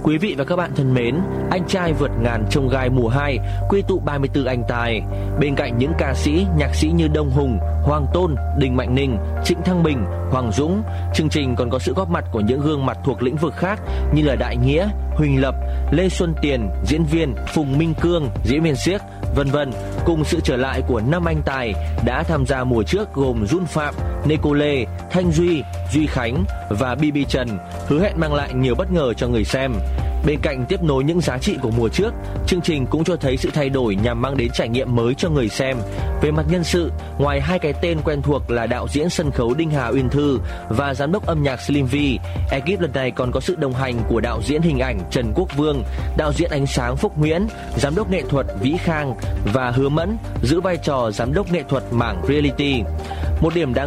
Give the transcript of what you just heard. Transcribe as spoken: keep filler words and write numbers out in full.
Quý vị và các bạn thân mến, Anh trai vượt ngàn chông gai mùa hai quy tụ ba mươi tư anh tài. Bên cạnh những ca sĩ, nhạc sĩ như Đông Hùng, Hoàng Tôn, Đinh Mạnh Ninh, Trịnh Thăng Bình, Hoàng Dũng, chương trình còn có sự góp mặt của những gương mặt thuộc lĩnh vực khác như là Đại Nghĩa, Huỳnh Lập, Lê Xuân Tiền, diễn viên, Phùng Minh Cương, diễn viên xiếc, vân vân. Cùng sự trở lại của năm anh tài đã tham gia mùa trước gồm Jun Phạm, Nicole, Thanh Duy, Duy Khánh và bê bê Trần, hứa hẹn mang lại nhiều bất ngờ cho người xem. Bên cạnh tiếp nối những giá trị của mùa trước, chương trình cũng cho thấy sự thay đổi nhằm mang đến trải nghiệm mới cho người xem. Về mặt nhân sự, ngoài hai cái tên quen thuộc là đạo diễn sân khấu Đinh Hà Uyên Thư và giám đốc âm nhạc Slim V, ekip lần này còn có sự đồng hành của đạo diễn hình ảnh Trần Quốc Vương, đạo diễn ánh sáng Phúc Nguyễn, giám đốc nghệ thuật Vĩ Khang và Hứa Mẫn giữ vai trò giám đốc nghệ thuật mảng reality. Một điểm đáng